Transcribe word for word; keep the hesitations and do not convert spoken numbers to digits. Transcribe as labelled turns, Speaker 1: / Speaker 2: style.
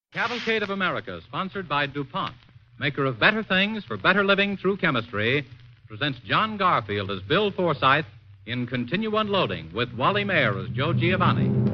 Speaker 1: Cavalcade of America, sponsored by DuPont, maker of better things for better living through chemistry, presents John Garfield as Bill Forsythe in Continue Unloading with Wally Mayer as Joe Giovanni.